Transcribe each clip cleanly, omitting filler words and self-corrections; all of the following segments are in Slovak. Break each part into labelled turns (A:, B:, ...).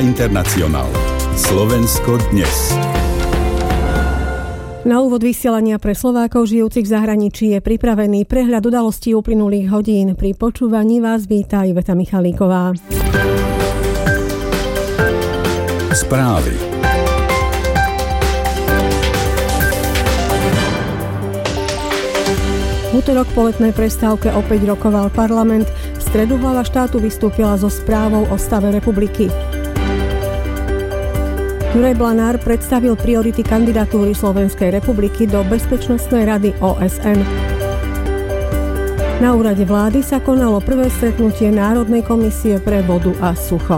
A: Internacional. Slovensko dnes.
B: Na úvod vysielania pre Slovákov žijúcich v zahraničí je pripravený prehľad udalostí uplynulých hodín. Pri počúvaní vás víta Iveta Michalíková.
A: Správy.
B: V utorok po letnej prestávke opäť rokoval parlament. V stredu hlava štátu vystúpila so správou o stave republiky. Juraj Blanár predstavil priority kandidatúry Slovenskej republiky do Bezpečnostnej rady OSN. Na úrade vlády sa konalo prvé stretnutie Národnej komisie pre vodu a sucho.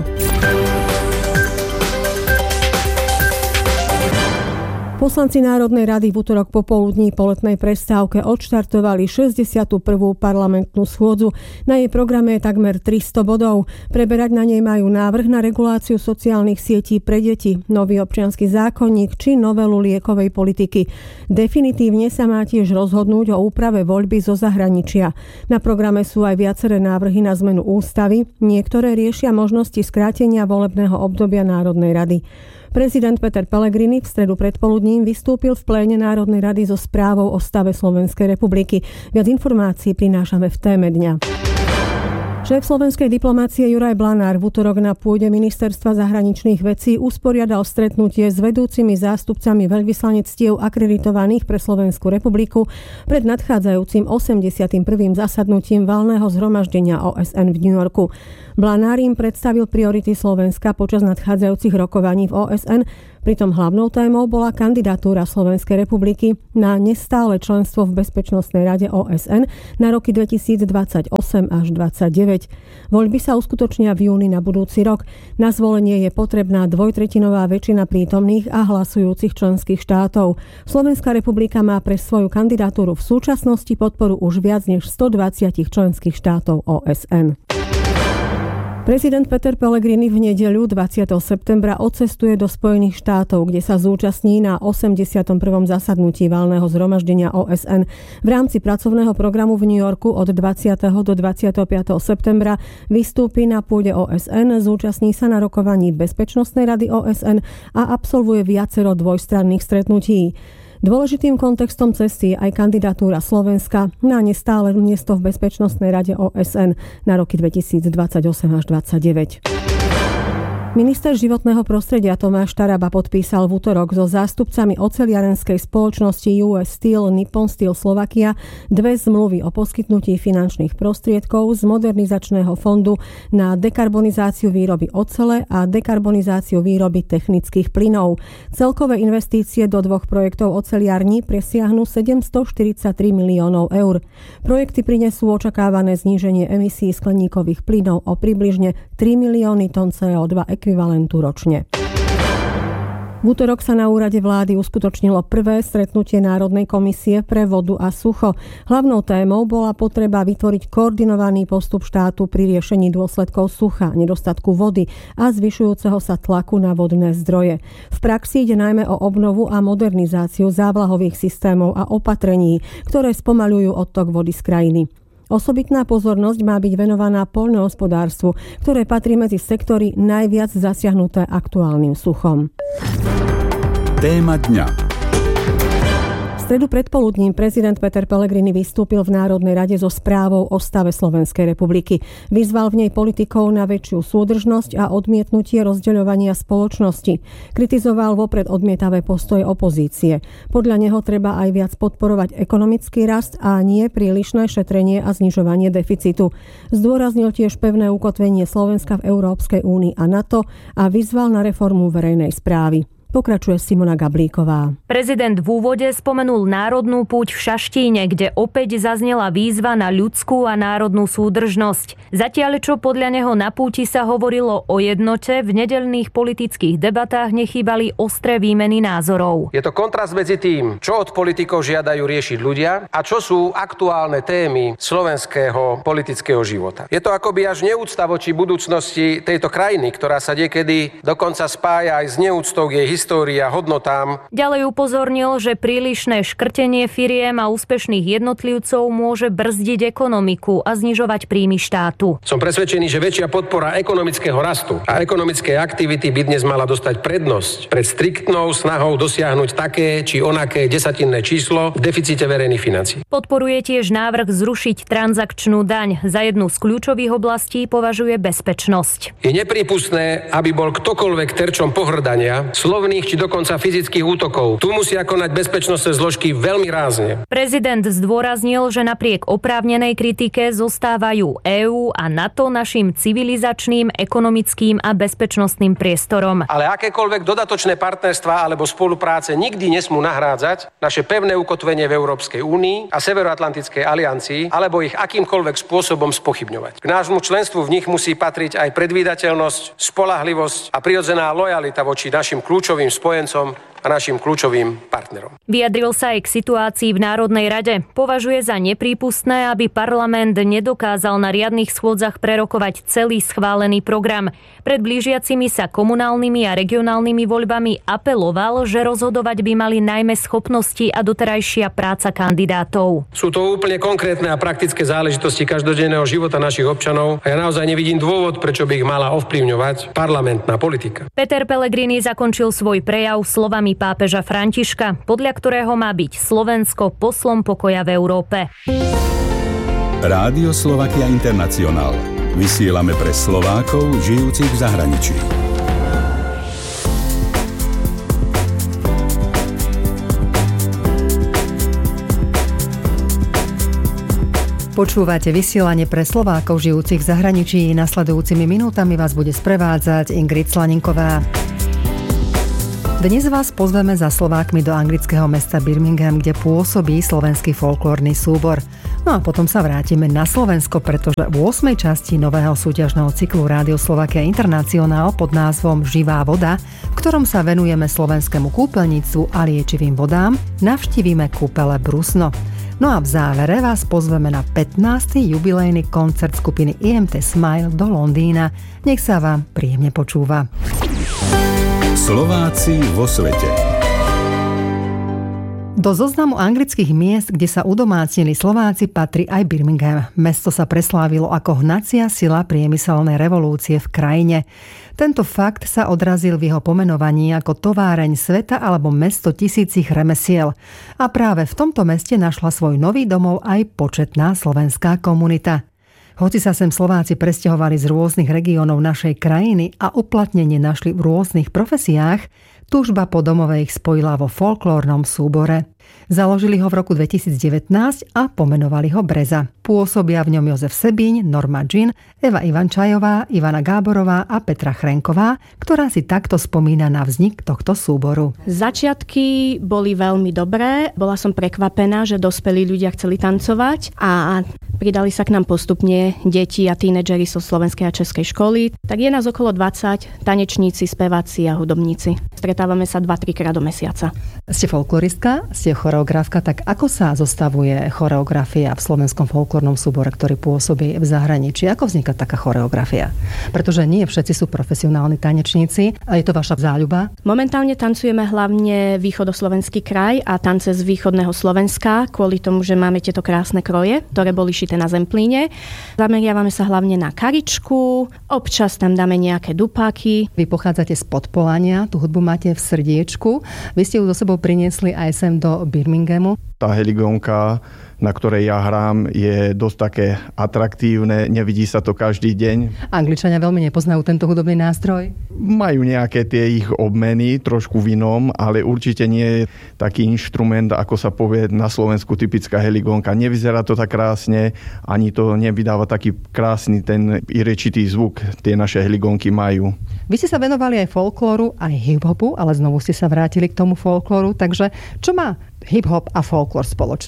B: Poslanci Národnej rady v utorok popoludní po letnej prestávke odštartovali 61. parlamentnú schôdzu. Na jej programe je takmer 300 bodov. Preberať na nej majú návrh na reguláciu sociálnych sietí pre deti, nový občiansky zákonník či novelu liekovej politiky. Definitívne sa má tiež rozhodnúť o úprave voľby zo zahraničia. Na programe sú aj viaceré návrhy na zmenu ústavy. Niektoré riešia možnosti skrátenia volebného obdobia Národnej rady. Prezident Peter Pellegrini v stredu predpoludním vystúpil v pléne Národnej rady so správou o stave Slovenskej republiky. Viac informácií prinášame v téme dňa. Šéf slovenskej diplomácie Juraj Blanár v utorok na pôde Ministerstva zahraničných vecí usporiadal stretnutie s vedúcimi zástupcami veľvyslanectiev akreditovaných pre Slovenskú republiku pred nadchádzajúcim 81. zasadnutím valného zhromaždenia OSN v New Yorku. Blanár im predstavil priority Slovenska počas nadchádzajúcich rokovaní v OSN, pritom hlavnou témou bola kandidatúra Slovenskej republiky na nestále členstvo v Bezpečnostnej rade OSN na roky 2028 až 2029. Voľby sa uskutočnia v júni na budúci rok. Na zvolenie je potrebná dvojtretinová väčšina prítomných a hlasujúcich členských štátov. Slovenská republika má pre svoju kandidatúru v súčasnosti podporu už viac než 120 členských štátov OSN. Prezident Peter Pellegrini v nedeľu 20. septembra odcestuje do Spojených štátov, kde sa zúčastní na 81. zasadnutí valného zhromaždenia OSN. V rámci pracovného programu v New Yorku od 20. do 25. septembra vystúpi na pôde OSN, zúčastní sa na rokovaní Bezpečnostnej rady OSN a absolvuje viacero dvojstranných stretnutí. Dôležitým kontextom cesty je aj kandidatúra Slovenska na nestále miesto v Bezpečnostnej rade OSN na roky 2028 až 2029. Minister životného prostredia Tomáš Taraba podpísal v utorok so zástupcami oceliarenskej spoločnosti US Steel Nippon Steel Slovakia dve zmluvy o poskytnutí finančných prostriedkov z modernizačného fondu na dekarbonizáciu výroby ocele a dekarbonizáciu výroby technických plynov. Celkové investície do dvoch projektov oceliarní presiahnu 743 miliónov eur. Projekty prinesú očakávané zníženie emisí skleníkových plynov o približne 3 milióny tón CO2 ekvivalentu ročne. V utorok sa na úrade vlády uskutočnilo prvé stretnutie Národnej komisie pre vodu a sucho. Hlavnou témou bola potreba vytvoriť koordinovaný postup štátu pri riešení dôsledkov sucha, nedostatku vody a zvyšujúceho sa tlaku na vodné zdroje. V praxi ide najmä o obnovu a modernizáciu závlahových systémov a opatrení, ktoré spomaľujú odtok vody z krajiny. Osobitná pozornosť má byť venovaná poľnohospodárstvu, ktoré patrí medzi sektory najviac zasiahnuté aktuálnym suchom.
A: Téma dňa.
B: V stredu predpoludním prezident Peter Pellegrini vystúpil v Národnej rade so správou o stave Slovenskej republiky. Vyzval v nej politikov na väčšiu súdržnosť a odmietnutie rozdeľovania spoločnosti. Kritizoval vopred odmietavé postoje opozície. Podľa neho treba aj viac podporovať ekonomický rast a nie prílišné šetrenie a znižovanie deficitu. Zdôraznil tiež pevné ukotvenie Slovenska v Európskej únii a NATO a vyzval na reformu verejnej správy. Pokračuje Simona Gablíková.
C: Prezident v úvode spomenul národnú púť v Šaštíne, kde opäť zaznela výzva na ľudskú a národnú súdržnosť. Zatiaľ, čo podľa neho na púti sa hovorilo o jednote, v nedeľných politických debatách nechýbali ostré výmeny názorov.
D: Je to kontrast medzi tým, čo od politikov žiadajú riešiť ľudia a čo sú aktuálne témy slovenského politického života. Je to akoby až neúcta voči budúcnosti tejto krajiny, ktorá sa niekedy dokonca spája aj s neúctou k jej histórii a hodnotám.
C: Ďalej upozornil, že prílišné škrtenie firiem a úspešných jednotlivcov môže brzdiť ekonomiku a znižovať príjmy štátu.
D: Som presvedčený, že väčšia podpora ekonomického rastu a ekonomickej aktivity by dnes mala dostať prednosť pred striktnou snahou dosiahnuť také či onaké desatinné číslo v deficite verejných financií.
C: Podporuje tiež návrh zrušiť transakčnú daň. Za jednu z kľúčových oblastí považuje bezpečnosť.
D: Je neprípustné, aby bol ktokoľvek terčom pohŕdania, slovných či dokonca fyzických útokov. Tu musia konať bezpečnostné zložky veľmi rázne.
C: Prezident zdôraznil, že napriek oprávnenej kritike zostávajú EÚ a NATO našim civilizačným, ekonomickým a bezpečnostným priestorom.
D: Ale akékoľvek dodatočné partnerstvá alebo spolupráce nikdy nesmú nahrádzať naše pevné ukotvenie v Európskej únii a Severoatlantickej aliancii alebo ich akýmkoľvek spôsobom spochybňovať. K nášmu členstvu v nich musí patriť aj predvídateľnosť, spoľahlivosť a prirodzená lojalita voči našim kľúčovým spojencom a našim kľúčovým partnerom.
C: Vyjadril sa aj k situácii v Národnej rade. Považuje za neprípustné, aby parlament nedokázal na riadnych schôdzach prerokovať celý schválený program. Pred blížiacimi sa komunálnymi a regionálnymi voľbami apeloval, že rozhodovať by mali najmä schopnosti a doterajšia práca kandidátov.
D: Sú to úplne konkrétne a praktické záležitosti každodenného života našich občanov a ja naozaj nevidím dôvod, prečo by ich mala ovplyvňovať parlamentná politika.
C: Peter Pellegrini zakončil svoj prejav slovami pápeža Františka, podľa ktorého má byť Slovensko poslom pokoja v Európe.
A: Rádio Slovakia International. Vysielame pre Slovákov žijúcich v zahraničí.
E: Počúvate vysielanie pre Slovákov žijúcich v zahraničí. Nasledujúcimi minútami vás bude sprevádzať Ingrid Slaninková. Dnes vás pozveme za Slovákmi do anglického mesta Birmingham, kde pôsobí slovenský folklórny súbor. No a potom sa vrátime na Slovensko, pretože v 8. časti nového súťažného cyklu Rádio Slovakia International pod názvom Živá voda, v ktorom sa venujeme slovenskému kúpeľníctvu a liečivým vodám, navštívime kúpele Brusno. No a v závere vás pozveme na 15. jubilejný koncert skupiny IMT Smile do Londýna. Nech sa vám príjemne počúva.
A: Slováci vo svete.
E: Do zoznamu anglických miest, kde sa udomácnili Slováci, patrí aj Birmingham. Mesto sa preslávilo ako hnacia sila priemyselnej revolúcie v krajine. Tento fakt sa odrazil v jeho pomenovaní ako továreň sveta alebo mesto tisícich remesiel. A práve v tomto meste našla svoj nový domov aj početná slovenská komunita. Hoci sa sem Slováci presťahovali z rôznych regiónov našej krajiny a uplatnenie našli v rôznych profesiách, túžba po domove ich spojila vo folklórnom súbore. Založili ho v roku 2019 a pomenovali ho Breza. Pôsobia v ňom Jozef Sebíň, Norma Jean, Eva Ivančajová, Ivana Gáborová a Petra Chrenková, ktorá si takto spomína na vznik tohto súboru.
F: Začiatky boli veľmi dobré. Bola som prekvapená, že dospelí ľudia chceli tancovať a pridali sa k nám postupne deti a tínedžeri zo slovenskej a českej školy. Tak je nás okolo 20 tanečníci, speváci a hudobníci. Stretávame sa 2-3 krát do mesiaca.
E: Ste folkloristka, ste choreografka, tak ako sa zostavuje choreografia v slovenskom folklórnom súbore, ktorý pôsobí v zahraničí? Ako vzniká taká choreografia? Pretože nie všetci sú profesionálni tanečníci. A je to vaša záľuba?
F: Momentálne tancujeme hlavne východoslovenský kraj a tance z východného Slovenska, kvôli tomu, že máme tieto krásne kroje, ktoré boli šité na Zemplíne. Zameriavame sa hlavne na karičku, občas tam dáme nejaké dupáky.
E: Vy pochádzate z Podpolania, tú hudbu máte v srdiečku. Vy ste ju so sebou priniesli aj sem do Birminghamu.
G: Tá heligónka, na ktorej ja hrám, je dosť také atraktívne, nevidí sa to každý deň.
E: Angličania veľmi nepoznajú tento hudobný nástroj?
G: Majú nejaké tie ich obmeny, trošku v inom, ale určite nie je taký inštrument, ako sa povie na Slovensku typická heligónka. Nevyzerá to tak krásne, ani to nevydáva taký krásny ten irečitý zvuk, tie naše heligónky majú.
E: Vy ste sa venovali aj folklóru, aj hip-hopu, ale znovu ste sa vrátili k tomu folklóru, takže čo má hip-hop a folklór spoločné?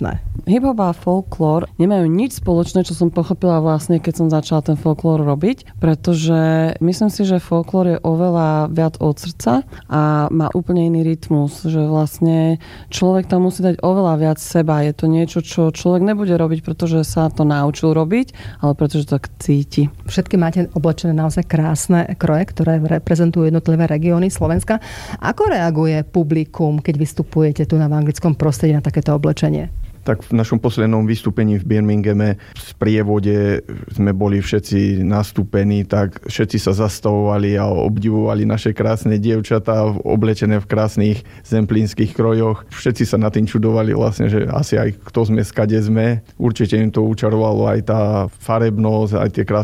H: hip-hop a folklór nemajú nič spoločné, čo som pochopila vlastne, keď som začala ten folklór robiť, pretože myslím si, že folklór je oveľa viac od srdca a má úplne iný rytmus, že vlastne človek tam musí dať oveľa viac seba. Je to niečo, čo človek nebude robiť, pretože sa to naučil robiť, ale pretože to tak cíti.
E: Všetky máte oblečené naozaj krásne kroje, ktoré reprezentujú jednotlivé regióny Slovenska. Ako reaguje publikum, keď vystupujete tu v anglickom prostredí na takéto oblečenie?
G: Tak v našom poslednom vystúpení v Birminghame v sprievode sme boli všetci nastúpení, tak všetci sa zastavovali a obdivovali naše krásne dievčatá oblečené v krásnych zemplínskych krojoch. Všetci sa na tým čudovali vlastne, že asi aj kto sme, skade sme. Určite im to učarovalo aj tá farebnosť, aj tie krásne